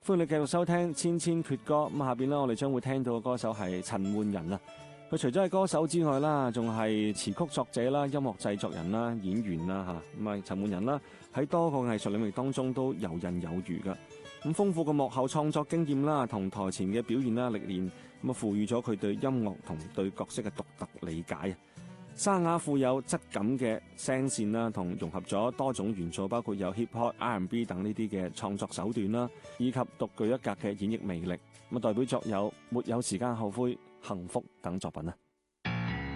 歡迎你繼續收聽千千闕歌。咁下邊呢，我哋將會聽到嘅歌手係陳奐仁啊。佢除咗係歌手之外啦，仲係詞曲作者啦、音樂製作人啦、演員啦吓。咁啊，陳奐仁啦喺多個藝術領域當中都游刃有餘噶。咁豐富嘅幕後創作經驗啦，同台前嘅表現啦歷練，咁啊賦予咗佢對音樂同對角色嘅獨特理解啊。沙啞富有質感嘅聲線啦，同融合咗多種元素，包括有 hip hop、R&B 等呢啲嘅創作手段啦，以及獨具一格嘅演繹魅力。咁啊，代表作有沒有時間後悔、幸福等作品啊。